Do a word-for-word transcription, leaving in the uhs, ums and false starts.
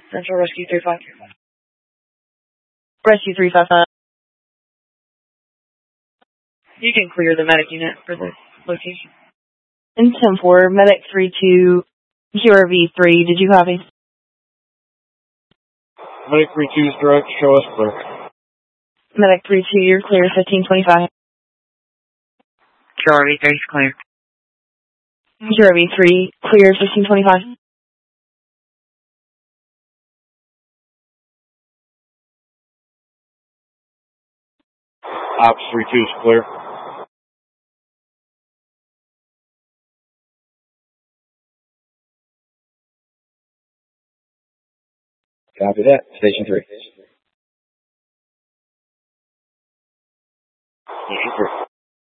Central Rescue three five. Rescue three five five. You can clear the medic unit for the location. And ten four, Medic three two, Q R V three, did you copy? Medic three two is direct, show us clear. Medic three two, you're clear, fifteen twenty-five. Q R V three is clear. Q R V three, clear, fifteen twenty-five. Ops three two is clear. Copy that. Station three. Station three.